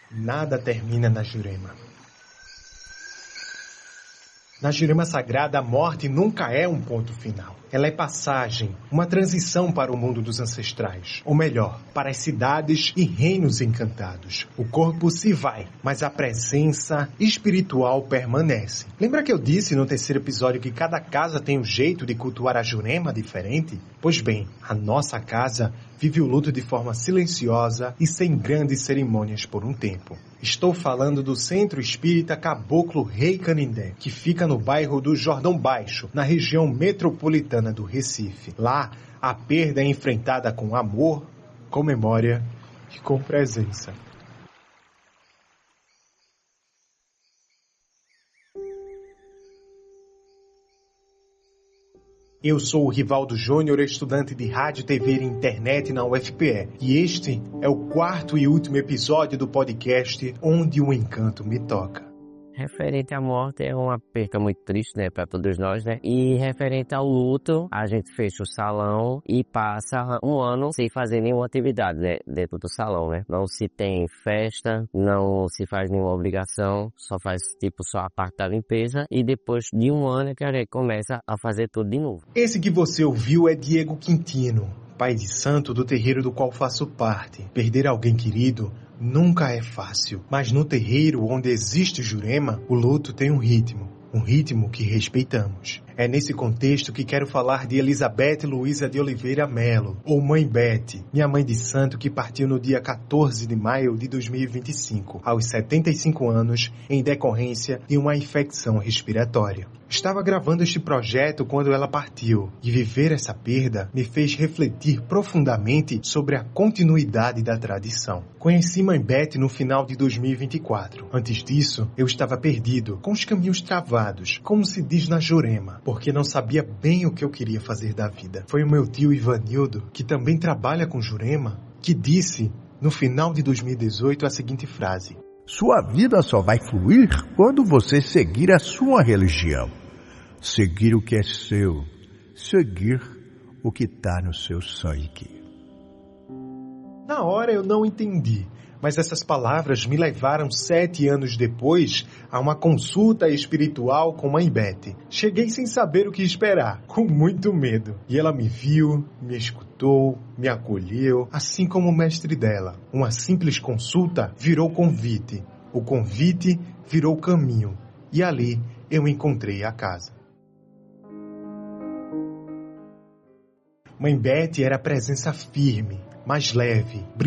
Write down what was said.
Nada termina na Jurema. Na Jurema Sagrada, a morte nunca é um ponto final. Ela é passagem, uma transição para o mundo dos ancestrais. Ou melhor, para as cidades e reinos encantados. O corpo se vai, mas a presença espiritual permanece. Lembra que eu disse no terceiro episódio que cada casa tem um jeito de cultuar a Jurema diferente? Pois bem, a nossa casa vive o luto de forma silenciosa e sem grandes cerimônias por um tempo. Estou falando do Centro Espírita Caboclo Rei Canindé, que fica no bairro do Jordão Baixo, na região metropolitana do Recife. Lá, a perda é enfrentada com amor, com memória e com presença. Eu sou o Rivaldo Júnior, estudante de rádio, TV e internet na UFPE. E este é o quarto e último episódio do podcast Onde o Encanto Me Toca. Referente à morte é uma perca muito triste, né, para todos nós, né? E referente ao luto, a gente fecha o salão e passa um ano sem fazer nenhuma atividade, né, dentro do salão, né? Não se tem festa, não se faz nenhuma obrigação, só faz só a parte da limpeza e depois de um ano é que a gente começa a fazer tudo de novo. Esse que você ouviu é Diego Quintino, pai de santo do terreiro do qual faço parte. Perder alguém querido nunca é fácil, mas no terreiro onde existe Jurema, o luto tem um ritmo que respeitamos. É nesse contexto que quero falar de Elizabeth Luiza de Oliveira Melo, ou Mãe Bete, minha mãe de santo que partiu no dia 14 de maio de 2025, aos 75 anos, em decorrência de uma infecção respiratória. Estava gravando este projeto quando ela partiu, e viver essa perda me fez refletir profundamente sobre a continuidade da tradição. Conheci Mãe Bete no final de 2024. Antes disso, eu estava perdido, com os caminhos travados, como se diz na Jurema, porque não sabia bem o que eu queria fazer da vida. Foi o meu tio Ivanildo, que também trabalha com Jurema, que disse, no final de 2018, a seguinte frase: sua vida só vai fluir quando você seguir a sua religião. Seguir o que é seu. Seguir o que está no seu sangue. Na hora eu não entendi, mas essas palavras me levaram 7 anos depois a uma consulta espiritual com Mãe Bete. Cheguei sem saber o que esperar, com muito medo. E ela me viu, me escutou, me acolheu, assim como o mestre dela. Uma simples consulta virou convite. O convite virou caminho. E ali eu encontrei a casa. Mãe Bete era presença firme, mais leve,